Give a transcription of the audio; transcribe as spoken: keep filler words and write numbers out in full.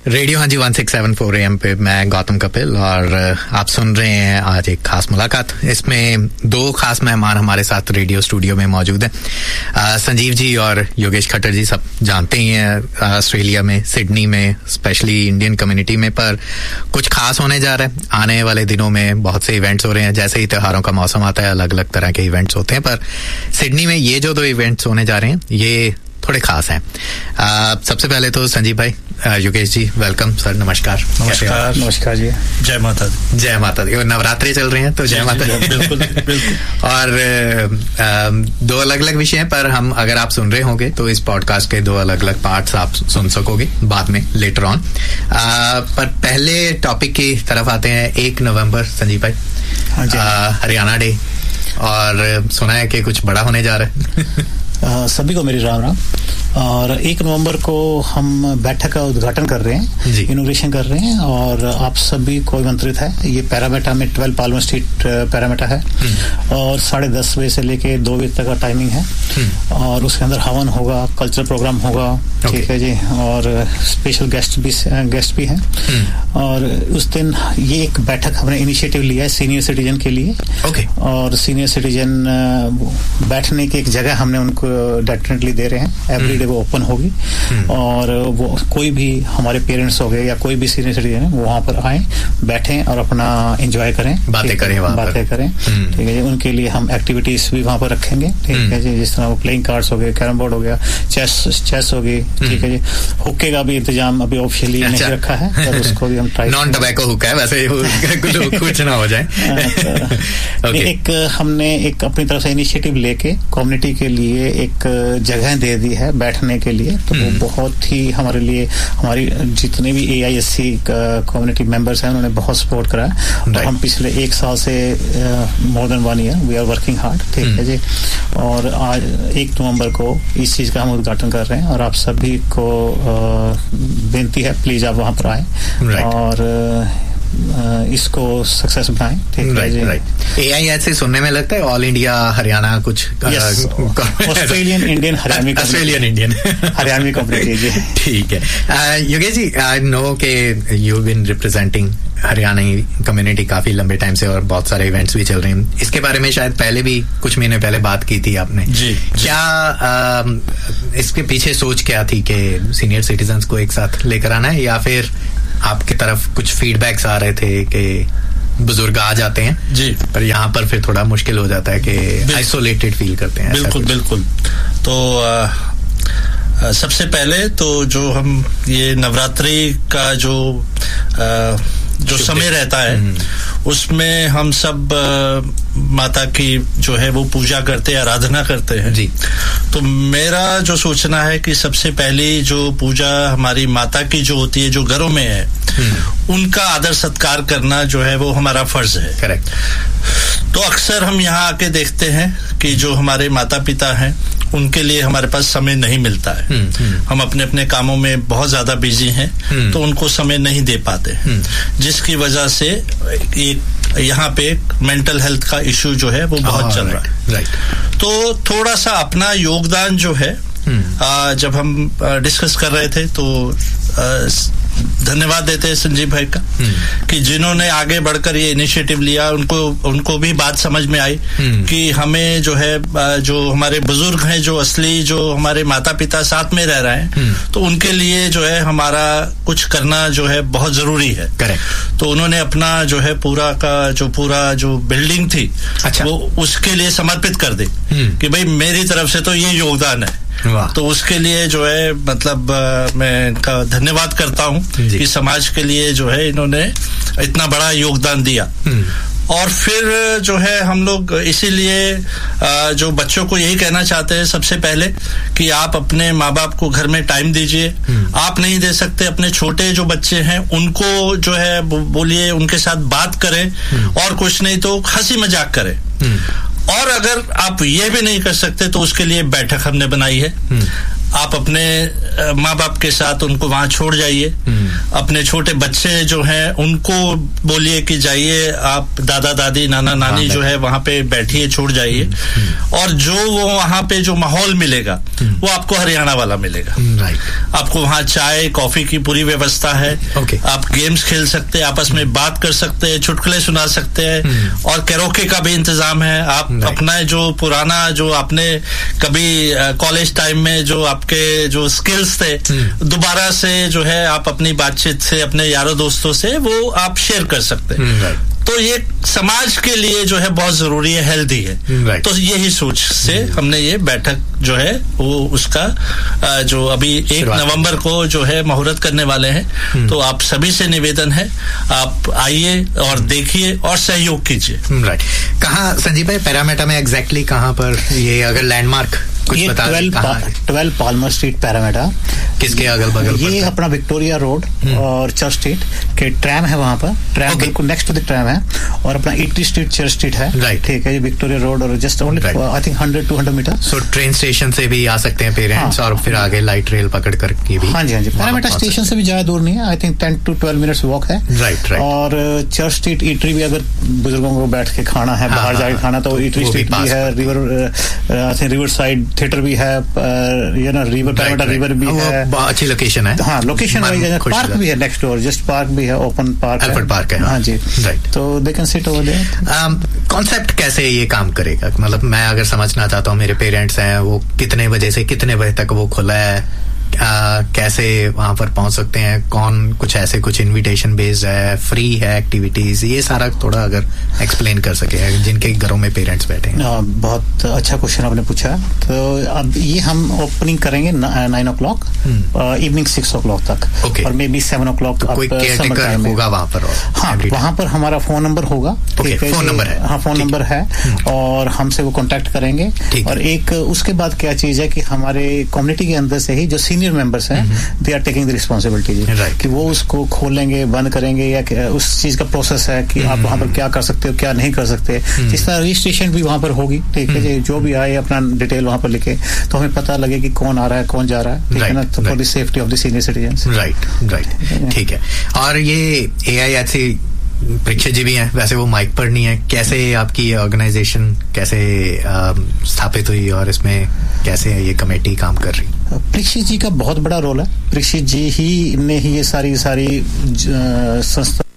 Radio हाँ जी one six seven four M पे मैं गौतम कपिल और आप सुन रहे हैं आज एक खास मुलाकात। इसमें दो खास मेहमान हमारे साथ रेडियो स्टूडियो में मौजूद हैं। संजीव जी और योगेश खट्टर जी सब जानते ही हैं ऑस्ट्रेलिया में सिडनी में स्पेशली इंडियन कम्युनिटी में, पर कुछ खास होने जा रहा है। आने वाले दिनों में बहुत से इवेंट्स हो रहे हैं। जैसे ही त्योहारों का मौसम आता है अलग अलग तरह के इवेंट्स होते हैं, पर सिडनी में ये जो दो इवेंट्स होने जा रहे हैं ये थोड़े खास हैं। सबसे पहले तो संजीव भाई, योगेश जी वेलकम सर, नमस्कार। नमस्कार नमस्कार जी, जय माता दी। जय माता दी। नवरात्रि चल रहे हैं तो जय माता दी। बिल्कुल बिल्कुल। और आ, दो अलग अलग विषय हैं, पर हम अगर आप सुन रहे होंगे तो इस पॉडकास्ट के दो अलग अलग पार्ट्स आप सुन सकोगे बाद में लेटर ऑन। पर पहले टॉपिक की तरफ आते हैं। एक नवंबर संजीव भाई, हाँ जी, हरियाणा डे, और सुना है कि कुछ बड़ा होने जा रहा है। आ, सभी को मेरी राम राम। और एक नवंबर को हम बैठक का उद्घाटन कर रहे हैं, इनोग्रेशन कर रहे हैं, और आप सभी को आमंत्रित है। ये पैरामेटा में ट्वेल्व पाल्मर स्ट्रीट पैरामेटा है, और साढ़े दस बजे से लेके दो बजे तक का टाइमिंग है। और उसके अंदर हवन होगा, कल्चरल प्रोग्राम होगा, ठीक है जी, और स्पेशल गेस्ट भी गेस्ट भी हैं। और उस दिन ये एक बैठक हमने इनिशिएटिव लिया है सीनियर सिटीजन के लिए। okay. और सीनियर सिटीजन बैठने की एक जगह हमने उनको डेफिनेटली दे रहे हैं। एवरी डे वो ओपन होगी, और वो कोई भी हमारे पेरेंट्स हो गए या कोई भी सीनियर सिटीजन है वो वहाँ पर आए, बैठें और अपना एंजॉय करें, बातें करें, बातें करें, ठीक है जी। उनके लिए हम एक्टिविटीज भी वहाँ पर रखेंगे, ठीक है जी, जिस तरह वो प्लेइंग कार्ड्स हो गए, कैरम बोर्ड हो गया, चेस चेस होगी, ठीक है जी। हुक्के का भी इंतजाम अभी ऑफिशियली नहीं रखा है, पर उसको भी हम ट्राई, नॉन टबैको हुक्का है वैसे, कुछ ना हो जाए। एक हमने एक अपनी तरफ से इनिशिएटिव लेके कम्युनिटी के लिए एक जगह दे दी है बैठने के लिए, तो वो बहुत ही हमारे लिए, हमारी जितने भी ए I S C community members हैं उन्होंने बहुत सपोर्ट करा है। और हम पिछले एक साल से more than one year we are working hard, ठीक है जी। और आज एक नवंबर को इस चीज का हम उद्घाटन कर रहे हैं, और आप सभी को बेनती है प्लीज आप वहां पर आए और इसको सक्सेस बनाएं, ठीक है जी। ए आई एस से सुनने में लगता है ऑल इंडिया हरियाणा कुछ, Australian Indian Haryanvi Australian Indian Haryanvi community जी, ठीक है। योगेश जी, आई नो के you been representing Haryanvi community काफी लंबे टाइम से, और बहुत सारे इवेंट्स भी चल रहे हैं। इसके बारे में शायद पहले भी कुछ महीने पहले बात की थी आपने जी। क्या आ, इसके पीछे सोच क्या थी कि सीनियर सिटीजन्स को एक साथ लेकर आना है, या फिर आपकी तरफ कुछ फीडबैक्स आ रहे थे कि बुजुर्ग आ जाते हैं जी, पर यहाँ पर फिर थोड़ा मुश्किल हो जाता है कि आइसोलेटेड फील करते हैं? बिल्कुल बिल्कुल। तो आ, आ, सबसे पहले तो जो हम ये नवरात्रि का जो आ, जो समय रहता है उसमें हम सब आ, माता की जो है वो पूजा करते हैं, आराधना करते हैं जी। तो मेरा जो सोचना है कि सबसे पहली जो पूजा हमारी माता की जो होती है, जो घरों में है, उनका आदर सत्कार करना जो है वो हमारा फर्ज है। करेक्ट। तो अक्सर हम यहाँ आके देखते हैं कि जो हमारे माता पिता हैं उनके लिए हमारे पास समय नहीं मिलता है। हुँ, हुँ. हम अपने अपने कामों में बहुत ज्यादा बिजी हैं, तो उनको समय नहीं दे पाते, जिसकी वजह से एक यहाँ पे मेंटल हेल्थ का इश्यू जो है वो बहुत चल रहा है। राइट। तो थोड़ा सा अपना योगदान जो है, आ, जब हम डिस्कस कर रहे थे तो आ, धन्यवाद देते हैं संजीव भाई का कि जिन्होंने आगे बढ़कर ये इनिशिएटिव लिया, उनको उनको भी बात समझ में आई कि हमें जो है, जो हमारे बुजुर्ग हैं, जो असली जो हमारे माता पिता साथ में रह रहे हैं, तो उनके लिए जो है हमारा कुछ करना जो है बहुत जरूरी है। करेक्ट। तो उन्होंने अपना जो है पूरा का जो पूरा जो बिल्डिंग थी, अच्छा, वो उसके लिए समर्पित कर दी कि भाई मेरी तरफ से तो ये योगदान है। तो उसके लिए जो है मतलब आ, मैं इनका धन्यवाद करता हूँ कि समाज के लिए जो है इन्होंने इतना बड़ा योगदान दिया। और फिर जो है हम लोग इसीलिए जो बच्चों को यही कहना चाहते हैं सबसे पहले कि आप अपने माँ बाप को घर में टाइम दीजिए। आप नहीं दे सकते, अपने छोटे जो बच्चे हैं उनको जो है बोलिए, उनके साथ बात करें, और कुछ नहीं तो हंसी मजाक करें। और अगर आप ये भी नहीं कर सकते तो उसके लिए बैठक हमने बनाई है। आप अपने माँ बाप के साथ उनको वहां छोड़ जाइए। अपने छोटे बच्चे जो हैं उनको बोलिए कि जाइए आप दादा दादी नाना नानी जो है वहां पे बैठिए, छोड़ जाइए। और जो वो वहां पे जो माहौल मिलेगा वो आपको हरियाणा वाला मिलेगा। आपको वहां चाय कॉफी की पूरी व्यवस्था है। okay. आप गेम्स खेल सकते हैं, आपस में बात कर सकते हैं, चुटकुले सुना सकते हैं और कैरोके का भी इंतजाम है। आप अपना जो पुराना जो आपने कभी कॉलेज टाइम में जो आपके जो स्किल्स थे दोबारा से जो है आप अपनी बातचीत से अपने यारों दोस्तों से वो आप शेयर कर सकते हैं। तो ये समाज के लिए जो है बहुत जरूरी है, हेल्दी है। right. तो यही सोच से हमने ये बैठक जो है वो उसका जो अभी एक नवंबर को जो है मुहूर्त करने वाले हैं। तो आप सभी से निवेदन है आप आइए और देखिए और सहयोग कीजिए। Right right. कहाँ संजीव भाई पैरामीटर में एग्जैक्टली कहाँ पर ये अगर लैंडमार्क ये ट्वेल्व पाल्मर स्ट्रीट पैरामीटा किसके अगल बगल ये अपना विक्टोरिया रोड और चर्च स्ट्रीट के ट्रैम है वहां पर ट्रैम okay. बिल्कुल नेक्स्ट टू द ट्रैम है और अपना एटी स्ट्रीट चर्च स्ट्रीट है। right. ठीक है, ये विक्टोरिया रोड और just only I think hundred two hundred metre. So train station से भी आ सकते हैं पेरेंट्स। हाँ. और फिर आगे लाइट रेल पकड़ करके भी। हाँ जी हाँ जी पैरामीटा स्टेशन से भी ज्यादा दूर नहीं है, I think ten to twelve minutes walk है। Right right. और चर्च स्ट्रीट ईटरी भी अगर बुजुर्गों को बैठ के खाना है बाहर जाके खाना तो ईटरी स्ट्रीट भी है। River I think river side theatre भी है, ये ना रिवर पैरामीटा रिवर भी है। अच्छी लोकेशन है। हाँ लोकेशन वाइज पार्क भी है नेक्स्ट डोर, जस्ट पार्क भी है, ओपन पार्क है, पार्क है। हाँ जी राइट। तो they can sit over there. Concept कैसे ये काम करेगा, मतलब मैं अगर समझना चाहता हूँ मेरे पेरेंट्स हैं वो कितने बजे से कितने बजे तक वो खुला है, आ, कैसे वहां पर पहुंच सकते हैं, कौन कुछ ऐसे कुछ इनविटेशन बेस्ड है, फ्री है एक्टिविटीज, ये सारा थोड़ा अगर एक्सप्लेन कर सके जिनके घरों में पेरेंट्स बैठे हैं। आ, बहुत अच्छा क्वेश्चन आपने पूछा। तो अब ये हम ओपनिंग करेंगे नाइन ओ क्लॉक इवनिंग सिक्स ओ क्लॉक तक। okay. और may be seven O clock कोई केयरटेकर होगा वहां पर। हाँ वहां पर हमारा फोन नंबर होगा। फोन नंबर है। हाँ फोन नंबर है और हमसे वो कॉन्टेक्ट करेंगे। और एक उसके बाद क्या चीज है कि हमारे कम्युनिटी के अंदर से ही जो सीनियर मेंबर्स हैं they are taking the responsibility कि वो उसको खोलेंगे बंद करेंगे या उस चीज का प्रोसेस है कि आप वहां पर क्या कर सकते हो क्या नहीं कर सकते। जिस तरह रजिस्ट्रेशन भी वहां पर होगी, ठीक है जी, जो भी आए अपना डिटेल वहां पर लिखे तो हमें पता लगे कि कौन आ रहा है कौन जा रहा है, ठीक है ना, तो for the safety of the senior citizens. Right right ठीक है। और ये एआईएचसी परीक्षा जी भी हैं, वैसे वो माइक पर नहीं है, कैसे आपकी ऑर्गेनाइजेशन कैसे स्थापित हुई और इसमें कैसे ये कमेटी काम कर रही? परीक्षित जी का बहुत बड़ा रोल है। परीक्षित जी ही ने ही ये सारी सारी संस्था